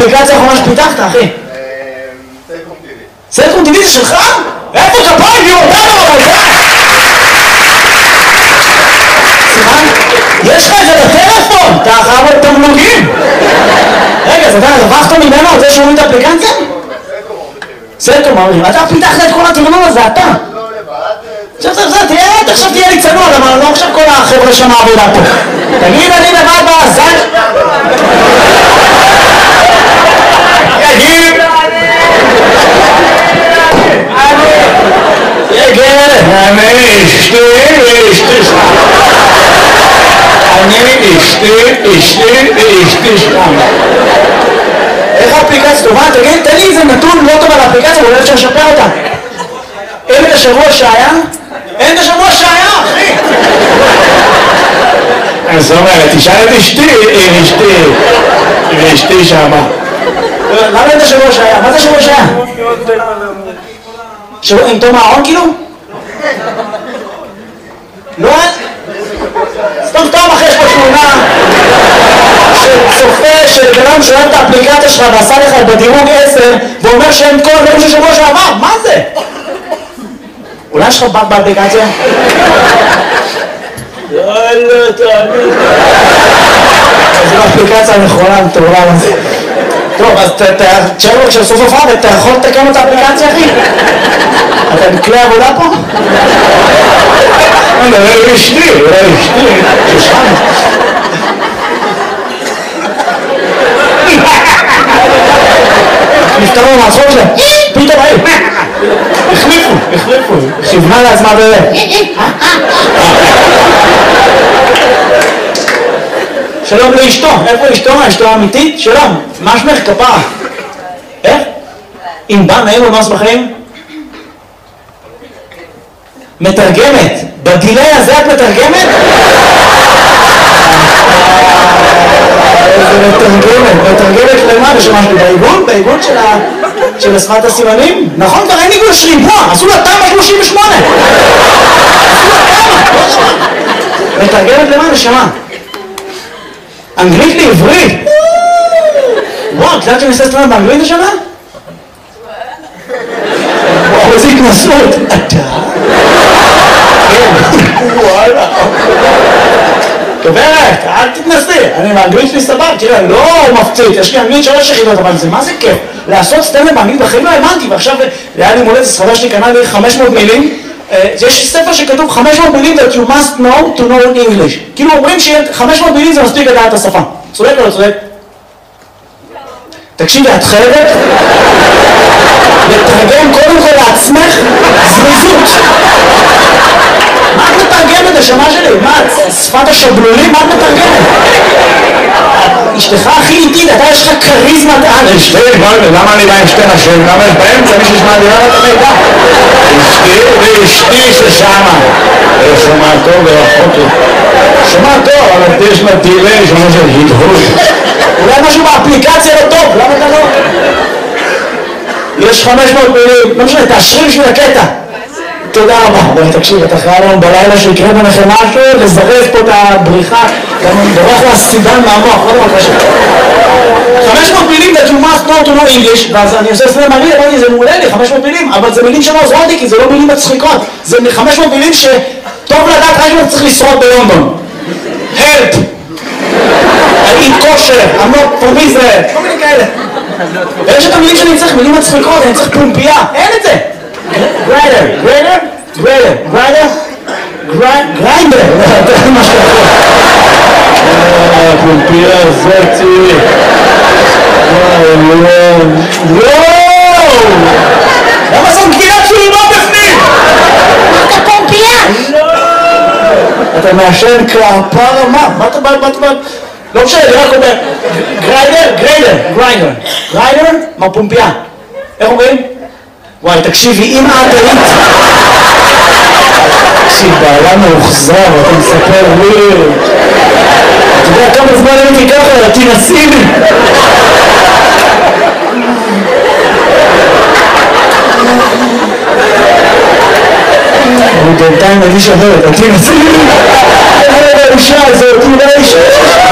האפליקציה האחרונה שפיתחת, אחי? סלקום TV זה שלך? איפה כפיים? יהיו אותנו בבית! סימן? יש לך את זה בטלפון! אתה חייב עוד תמלוגים! רגע, אז אתה רווחת ממנו על זה שהוא את האפליקציה? סלקום אומרים, אתה פיתחת את כל התרנון הזה, אתה! תראה, עכשיו תהיה לי צנוע, למה לא עכשיו כל החבר'ה שם העבודה פה. תגיד, אני לבד בזל... יגיד! אני אשתי שם. איך האפליקציה טובה? תגיד, תן לי איזה נתון לא טוב על האפליקציה, אולי אפשר לשפר אותה. אין את השבוע שהיה? אין את השבוע שהיה, אחי! זאת אומרת, תשאל את אשתי, אשתי שמה. למה אין את השבוע שהיה? מה זה השבוע שהיה? עם תום הארון כאילו? לא אין? סתם אחרי יש פה תמונה שצופה שגרם שואל את האפליקציה שלך ועשה לך בדירוג 10 ואומר שאין כל הדברים של שבוע שעבר, מה זה? אולי יש לך בק באפליקציה? יאללה, תאמין. זו האפליקציה הנכונה, תאולה לזה. טוב, אז תשאר לו כשסוף הופעה ואתה יכול לתקן את האפליקציה, אחי? אתה עם כלי עבודה פה? אולי אשתי, שושחן. נפתרו מהצחוק שלהם, פתאום היו. החליפו. כיוונה לעצמה באמת. שלום לאשתו, איפה אשתו? אשתו האמיתית? שלום, מה שמך כפרה? איך? אם בא נעים ומס בחיים? מתרגמת, בדילי הזה את מתרגמת? איזה מתרגמת למה? ושמשהו בעיגון של השפת הסימנים? נכון, כבר אין עיגון שרימפוע, עשו לה תמה 38! מתרגמת למה? נשמה? אנגלית לעברית? וואו, את יודעת שאני עושה סטרנד באנגלית השנה? וואו, איזה התנסות! אתה? וואלה. גברת, אל תתנסי, אני באנגלית שלי סבב, תראה, לא מפציץ, יש לי אנגלית 3 יחידות, אבל זה מה זה כיף? לעשות סטנדאפ באנגלית בחיים לא האמנתי, ועכשיו היה לי מולדת ספרדה שלי קנה לי 500 מילים, יש ספר שכתוב 500 מילים that you must know to know English, כאילו אומרים ש500 מילים זה מספיק לדעת את השפה, צודק או לא צודק? תקשיבי, את חייבת לתרגם קודם כל לעצמך זריזות. מה את מתרגמת השמה שלי? מה, שפת השבלולים? מה את מתרגמת? אשתך הכי איטית, אתה יש לך כריזמת על. אשתי, למה אני בא עם שתי נשים? למה יש באמצע מישהו שמעדירה את המידע? אשתי ששמה. שומע טוב ורחוק לי. שומע טוב, אבל יש לה דילי, שומע של הדהוד. אולי משהו באפליקציה לא טוב, למה אתה לא? יש 500 מילים, לא משנה, תאשרי בשביל הקטע. תודה רבה. בואי תקשיב, אתה חייב לנו בלילה שיקרה ביניכם משהו, לזרז פה את הבריחה, גם דורך לה סידן מהמוח, לא דבר קשה. 500 מילים that you must know to know English, ואז אני עושה סלם מראה, אמרתי, זה מעולה לי, 500 מילים, אבל זה מילים שלא עוזרות לי, כי זה לא מילים מצחיקות. זה 500 מילים שטוב לדעת רק אם אתה צריך לשרוד בלונדון. Help! I eat kosher, I'm not from Israel, כל מיני כאלה. ויש את המילים שאני צריך, מילים מצחיקות, אני צריך פומפייה, אין את זה. גריינדר, מה שאתה יכול. פומפייה זאתי. וואו! למה זו מגילה שלי לא בפנים? אתה פומפייה? אתה מעשן כפרה מה? מה אתה בא? לא משנה, אני רק אומר גריינדר, מה פומפייה? איך אומרים? וואי, תקשיבי, אם את היית... תקשיב, בעלה מאוחזר, אתה מספר לי... אתה יודע כמה זמן הייתי ככה, תנסי לי! אני בינתיים מגיש אחרת, תנסי לי! האישה הזאת, אולי אישה...